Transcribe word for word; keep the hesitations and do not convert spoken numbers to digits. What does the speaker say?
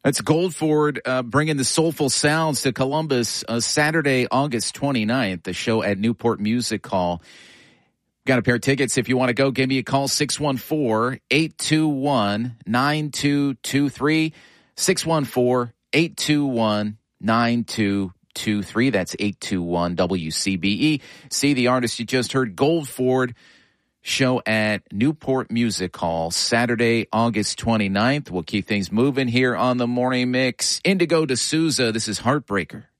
That's Goldford uh, bringing the soulful sounds to Columbus uh, Saturday, August twenty-ninth, the show at Newport Music Hall. Got a pair of tickets. If you want to go, give me a call, six one four, eight two one, nine two two three, six one four, eight two one, nine two two three. That's eight two one W C B E. See the artist you just heard, Goldford. Show at Newport Music Hall, Saturday, August twenty-ninth. We'll keep things moving here on the Morning Mix. Indigo D'Souza, this is Heartbreaker.